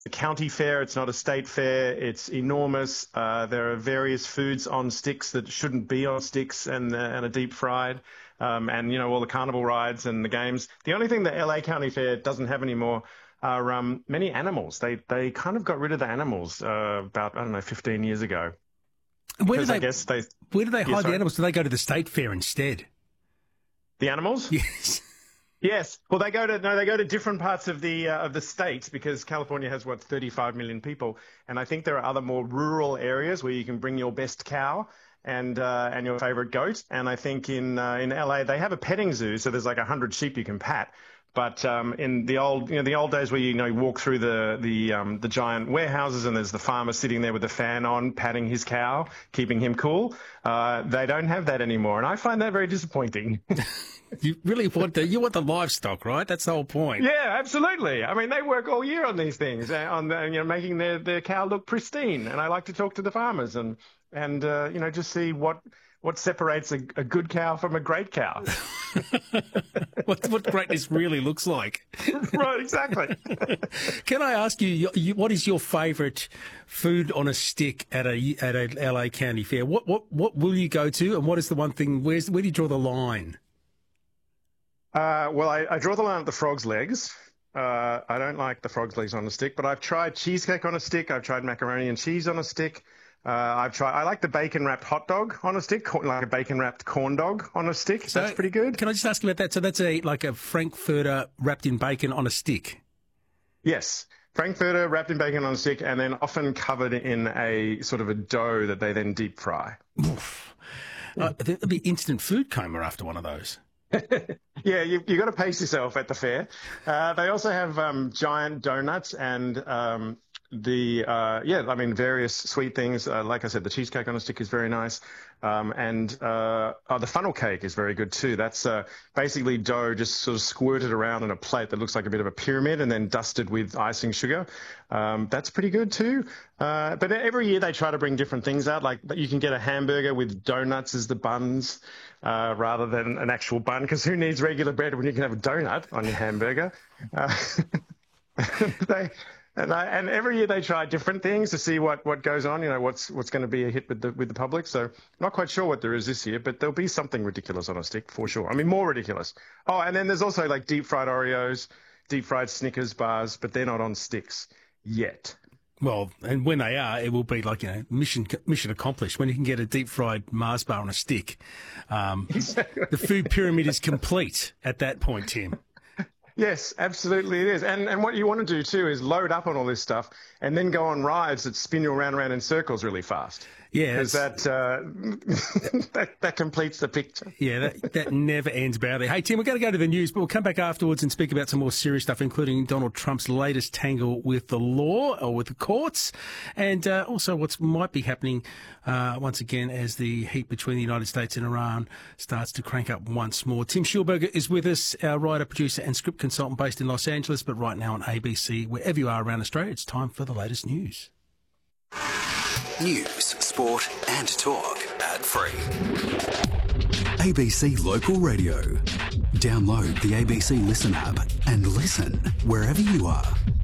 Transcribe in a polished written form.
a county fair. It's not a state fair. It's enormous. There are various foods on sticks that shouldn't be on sticks and are deep fried. And, all the carnival rides and the games. The only thing the LA County Fair doesn't have anymore are many animals. They kind of got rid of the animals about, 15 years ago. Where do they hide the sorry? animals? Do they go to the state fair instead? The animals? Yes. Yes. Well, they go to different parts of the state because California has 35 million people, and I think there are other more rural areas where you can bring your best cow and your favorite goat. And I think in LA they have a petting zoo, so there's like 100 sheep you can pat. But in the old days where you walk through the giant warehouses and there's the farmer sitting there with the fan on, patting his cow, keeping him cool, they don't have that anymore, and I find that very disappointing. You really want the livestock, right? That's the whole point. Yeah, absolutely. I mean, they work all year on these things, making their cow look pristine. And I like to talk to the farmers and just see what separates a good cow from a great cow. what greatness really looks like. Right, exactly. Can I ask you, what is your favourite food on a stick at a LA County Fair? What will you go to, and what is the one thing? Where do you draw the line? Well, I draw the line at the frog's legs. I don't like the frog's legs on a stick, but I've tried cheesecake on a stick. I've tried macaroni and cheese on a stick. I like the bacon wrapped hot dog on a stick, like a bacon wrapped corn dog on a stick. So that's pretty good. Can I just ask you about that? So that's like a Frankfurter wrapped in bacon on a stick? Yes. Frankfurter wrapped in bacon on a stick and then often covered in a sort of a dough that they then deep fry. Oof. There'll be instant food coma after one of those. Yeah, you got to pace yourself at the fair. They also have giant donuts and various sweet things. Like I said, the cheesecake on a stick is very nice. The funnel cake is very good too. That's basically dough just sort of squirted around in a plate that looks like a bit of a pyramid and then dusted with icing sugar. That's pretty good too. But every year they try to bring different things out. Like you can get a hamburger with donuts as the buns rather than an actual bun, because who needs regular bread when you can have a donut on your hamburger? And every year they try different things to see what goes on, what's going to be a hit with the public. So not quite sure what there is this year, but there'll be something ridiculous on a stick for sure. I mean, more ridiculous. Oh, and then there's also like deep fried Oreos, deep fried Snickers bars, but they're not on sticks yet. Well, and when they are, it will be like, mission accomplished. When you can get a deep fried Mars bar on a stick, the food pyramid is complete at that point, Tim. Yes, absolutely it is. And what you want to do too is load up on all this stuff and then go on rides that spin you around in circles really fast. Yeah. Because that completes the picture. Yeah, that never ends badly. Hey, Tim, we're going to go to the news, but we'll come back afterwards and speak about some more serious stuff, including Donald Trump's latest tangle with the law or with the courts, and also what might be happening once again as the heat between the United States and Iran starts to crank up once more. Tim Schulberger is with us, our writer, producer and script consultant based in Los Angeles, but right now on ABC, wherever you are around Australia, it's time for the latest news. News, sport and talk. Ad-free. ABC Local Radio. Download the ABC Listen app and listen wherever you are.